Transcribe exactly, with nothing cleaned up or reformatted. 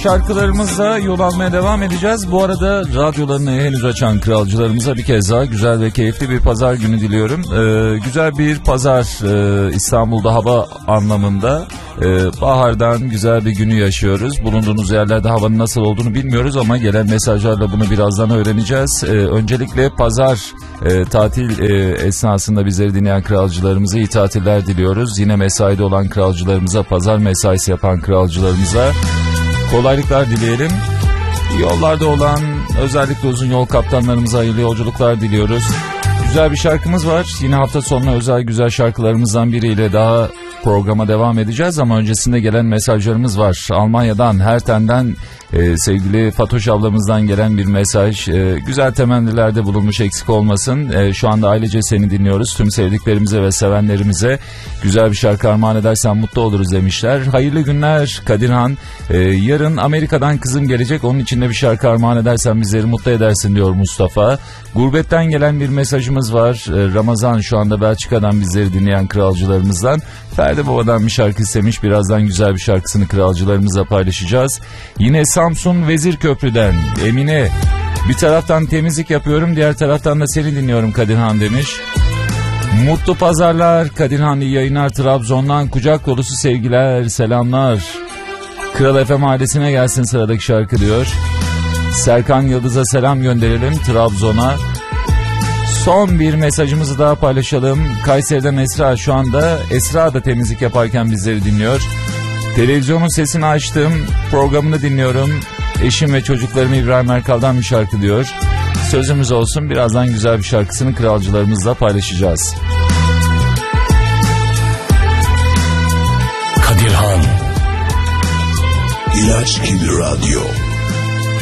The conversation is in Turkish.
şarkılarımızla yol almaya devam edeceğiz. Bu arada radyolarını henüz açan kralcılarımıza bir kez daha güzel ve keyifli bir pazar günü diliyorum. Ee, güzel bir pazar e, İstanbul'da hava anlamında. Ee, bahardan güzel bir günü yaşıyoruz. Bulunduğunuz yerlerde havanın nasıl olduğunu bilmiyoruz ama gelen mesajlarla bunu birazdan öğreneceğiz. Ee, öncelikle pazar e, tatil e, esnasında bizleri dinleyen kralcılarımıza iyi tatiller diliyoruz. Yine mesaide olan kralcılarımıza, pazar mesaisi yapan kralcılarımıza kolaylıklar dileyelim. Yollarda olan özellikle uzun yol kaptanlarımıza hayırlı yolculuklar diliyoruz. Güzel bir şarkımız var. Yine hafta sonuna özel güzel şarkılarımızdan biriyle daha programa devam edeceğiz ama öncesinde gelen mesajlarımız var. Almanya'dan, Herten'den e, sevgili Fatoş ablamızdan gelen bir mesaj. E, güzel temennilerde bulunmuş, eksik olmasın. E, şu anda ailece seni dinliyoruz. Tüm sevdiklerimize ve sevenlerimize güzel bir şarkı armağan edersen mutlu oluruz demişler. Hayırlı günler Kadirhan. E, yarın Amerika'dan kızım gelecek. Onun için de bir şarkı armağan edersen bizleri mutlu edersin diyor Mustafa. Gurbetten gelen bir mesajımız var. E, Ramazan şu anda Belçika'dan bizleri dinleyen kralcılarımızdan. Ferdi Baba'dan bir şarkı istemiş. Birazdan güzel bir şarkısını kralcılarımızla paylaşacağız. Yine Samsun Vezirköprü'den Emine. Bir taraftan temizlik yapıyorum, diğer taraftan da seni dinliyorum Kadirhan demiş. Mutlu pazarlar Kadirhan, iyi yayınlar Trabzon'dan. Kucak dolusu sevgiler, selamlar. Kral F M ailesine gelsin sıradaki şarkı diyor. Serkan Yıldız'a selam gönderelim Trabzon'a. Son bir mesajımızı daha paylaşalım. Kayseri'den Esra şu anda. Esra da temizlik yaparken bizleri dinliyor. Televizyonun sesini açtım. Programını dinliyorum. Eşim ve çocuklarım İbrahim Erkal'dan bir şarkı diyor. Sözümüz olsun. Birazdan güzel bir şarkısını kralcılarımızla paylaşacağız. Kadirhan İlaç gibi radyo.